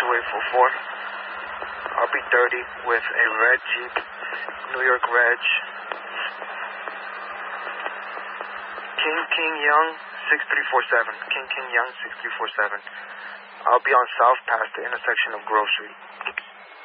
2844. RB30 with a red Jeep, New York Reg. King Young 6347. King Young 6347. I'll be on South past the intersection of Grove Street.